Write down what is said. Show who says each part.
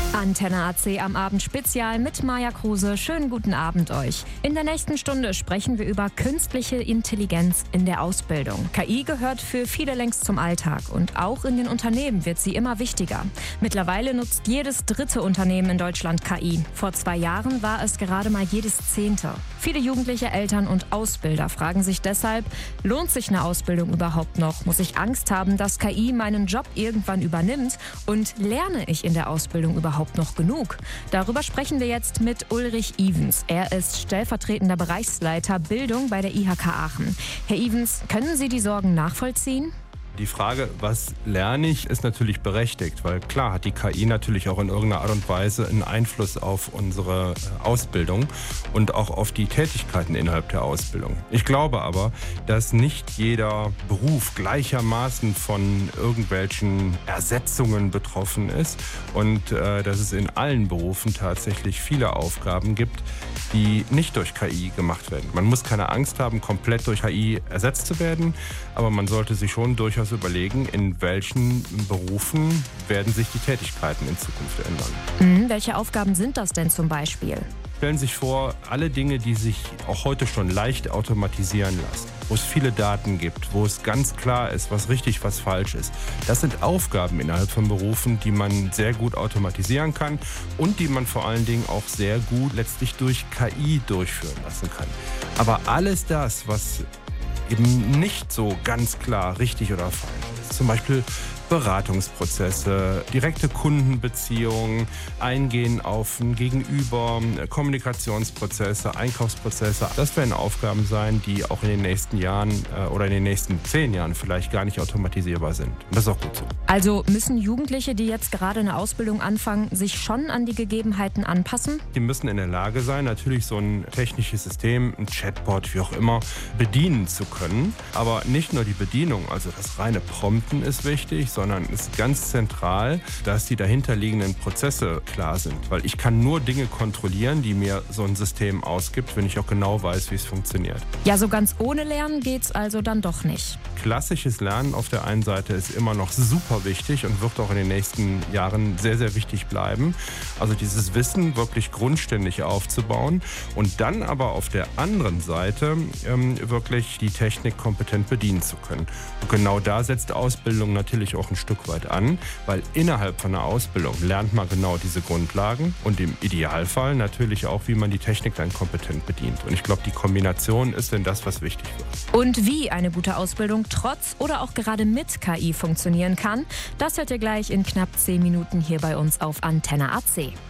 Speaker 1: Antenne AC am Abend Spezial mit Maja Kruse. Schönen guten Abend euch. In der nächsten Stunde sprechen wir über künstliche Intelligenz in der Ausbildung. KI gehört für viele längst zum Alltag und auch in den Unternehmen wird sie immer wichtiger. Mittlerweile nutzt jedes dritte Unternehmen in Deutschland KI. Vor 2 Jahren war es gerade mal jedes 10. Viele jugendliche Eltern und Ausbilder fragen sich deshalb, lohnt sich eine Ausbildung überhaupt noch? Muss ich Angst haben, dass KI meinen Job irgendwann übernimmt? Und lerne ich in der Ausbildung überhaupt noch genug? Darüber sprechen wir jetzt mit Ulrich Ivens. Er ist stellvertretender Bereichsleiter Bildung bei der IHK Aachen. Herr Ivens, können Sie die Sorgen nachvollziehen?
Speaker 2: Die Frage, was lerne ich, ist natürlich berechtigt, weil klar hat die KI natürlich auch in irgendeiner Art und Weise einen Einfluss auf unsere Ausbildung und auch auf die Tätigkeiten innerhalb der Ausbildung. Ich glaube aber, dass nicht jeder Beruf gleichermaßen von irgendwelchen Ersetzungen betroffen ist und dass es in allen Berufen tatsächlich viele Aufgaben gibt, die nicht durch KI gemacht werden. Man muss keine Angst haben, komplett durch KI ersetzt zu werden, aber man sollte sich schon durchaus überlegen, in welchen Berufen werden sich die Tätigkeiten in Zukunft ändern.
Speaker 1: Welche Aufgaben sind das denn zum Beispiel?
Speaker 2: Stellen Sie sich vor, alle Dinge, die sich auch heute schon leicht automatisieren lassen, wo es viele Daten gibt, wo es ganz klar ist, was richtig, was falsch ist. Das sind Aufgaben innerhalb von Berufen, die man sehr gut automatisieren kann und die man vor allen Dingen auch sehr gut letztlich durch KI durchführen lassen kann. Aber alles das, was eben nicht so ganz klar richtig oder falsch ist, zum Beispiel Beratungsprozesse, direkte Kundenbeziehungen, Eingehen auf ein Gegenüber, Kommunikationsprozesse, Einkaufsprozesse. Das werden Aufgaben sein, die auch in den nächsten Jahren oder in den nächsten 10 Jahren vielleicht gar nicht automatisierbar sind. Und das ist auch gut so.
Speaker 1: Also müssen Jugendliche, die jetzt gerade eine Ausbildung anfangen, sich schon an die Gegebenheiten anpassen?
Speaker 2: Die müssen in der Lage sein, natürlich so ein technisches System, ein Chatbot, wie auch immer, bedienen zu können. Aber nicht nur die Bedienung, also das reine Prompten ist wichtig, sondern es ist ganz zentral, dass die dahinterliegenden Prozesse klar sind. Weil ich kann nur Dinge kontrollieren, die mir so ein System ausgibt, wenn ich auch genau weiß, wie es funktioniert.
Speaker 1: Ja, so ganz ohne Lernen geht's also dann doch nicht.
Speaker 2: Klassisches Lernen auf der einen Seite ist immer noch super wichtig und wird auch in den nächsten Jahren sehr, sehr wichtig bleiben. Also dieses Wissen wirklich grundständig aufzubauen und dann aber auf der anderen Seite wirklich die Technik kompetent bedienen zu können. Und genau da setzt Ausbildung natürlich auch ein Stück weit an, weil innerhalb von einer Ausbildung lernt man genau diese Grundlagen und im Idealfall natürlich auch, wie man die Technik dann kompetent bedient. Und ich glaube, die Kombination ist denn das, was wichtig wird.
Speaker 1: Und wie eine gute Ausbildung trotz oder auch gerade mit KI funktionieren kann, das hört ihr gleich in knapp 10 Minuten hier bei uns auf Antenne AC.